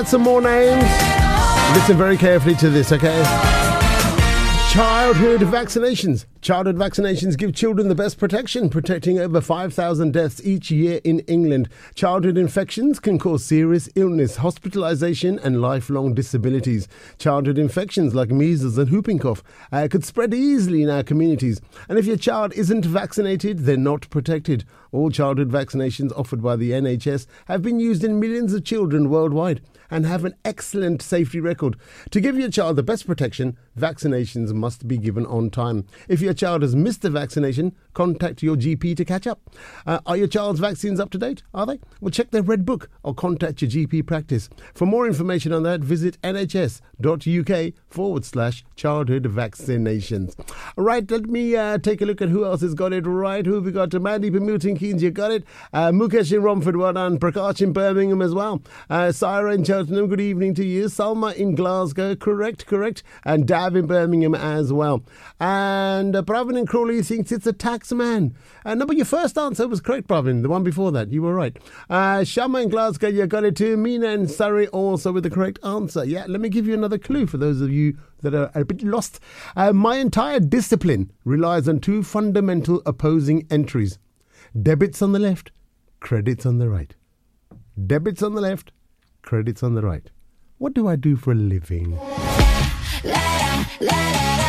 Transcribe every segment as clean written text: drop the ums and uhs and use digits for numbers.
Some more names. Listen very carefully to this, okay? Childhood vaccinations. Childhood vaccinations give children the best protection, protecting over 5,000 deaths each year in England. Childhood infections can cause serious illness, hospitalisation and lifelong disabilities. Childhood infections like measles and whooping cough could spread easily in our communities. And if your child isn't vaccinated, they're not protected. All childhood vaccinations offered by the NHS have been used in millions of children worldwide and have an excellent safety record. To give your child the best protection, vaccinations must be given on time. If your child has missed the vaccination, contact your GP to catch up. Are your child's vaccines up to date? Are they? Well, check their red book or contact your GP practice. For more information on that, visit nhs.uk/childhood vaccinations. All right, let me take a look at who else has got it right. Who have we got? Mandy from Milton Keynes, you got it. Mukesh in Romford, well done. Prakash in Birmingham as well. Sarah in Cheltenham, good evening to you. Salma in Glasgow, correct. And Dav in Birmingham as well. And Pravin in Crawley thinks it's a tax man. No, but your first answer was correct, Pravin. The one before that, you were right. Shama in Glasgow, you got it too. Mina in Surrey also with the correct answer. Yeah, let me give you another clue for those of you that are a bit lost. My entire discipline relies on two fundamental opposing entries. Debits on the left, credits on the right. Debits on the left, credits on the right. What do I do for a living?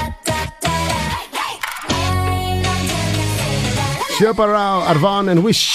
Shirpa Rao, Arvan and Wish.